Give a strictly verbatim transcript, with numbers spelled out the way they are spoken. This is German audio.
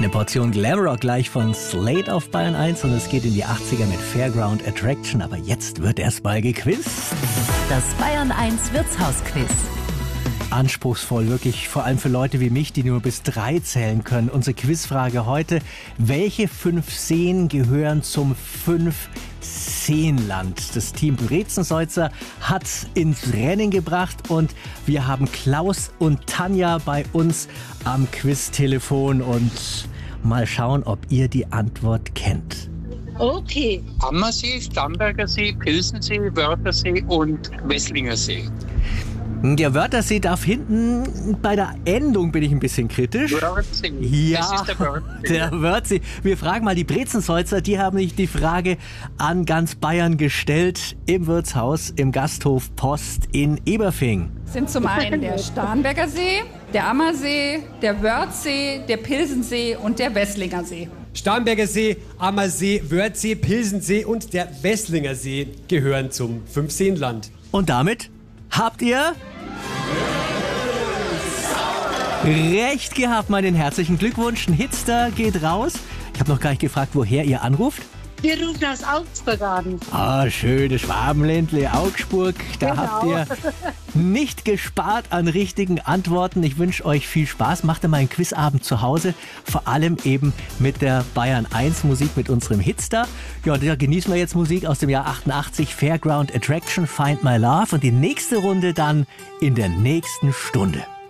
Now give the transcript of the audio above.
Eine Portion Glamrock gleich von Slade auf Bayern eins und es geht in die achtziger mit Fairground Attraction. Aber jetzt wird erstmal gequizt. Das Bayern eins Wirtshausquiz. Anspruchsvoll, wirklich, vor allem für Leute wie mich, die nur bis drei zählen können. Unsere Quizfrage heute: Welche fünf Seen gehören zum Fünf-Seenland? Das Team Brezenseutzer hat ins Rennen gebracht und wir haben Klaus und Tanja bei uns am Quiztelefon und mal schauen, ob ihr die Antwort kennt. Okay. Ammersee, Starnberger See, Pilsensee, Wörthersee und Wesslinger See. Der Wörthersee darf hinten, bei der Endung bin ich ein bisschen kritisch. Wörthsee. Ja, Das ist der Wörthsee. der Wörthsee. Wir fragen mal die Brezenseutzer, die haben nicht die Frage an ganz Bayern gestellt im Wirtshaus im Gasthof Post in Eberfing. Sind zum einen der Starnberger See, der Ammersee, der Wörthsee, der Pilsensee und der Wesslinger See. Starnberger See, Ammersee, Wörthsee, Pilsensee und der Wesslinger See gehören zum Fünfseenland. Und damit habt ihr recht gehabt, meinen herzlichen Glückwunsch. Ein Hitster geht raus. Ich habe noch gar nicht gefragt, woher ihr anruft. Wir rufen aus Augsburg an. Ah, schönes Schwabenländle, Augsburg. Da Genau. habt ihr nicht gespart an richtigen Antworten. Ich wünsche euch viel Spaß. Macht mal einen Quizabend zu Hause. Vor allem eben mit der Bayern eins Musik, mit unserem Hitstar. Ja, da genießen wir jetzt Musik aus dem Jahr achtundachtzig. Fairground Attraction, Find My Love. Und die nächste Runde dann in der nächsten Stunde.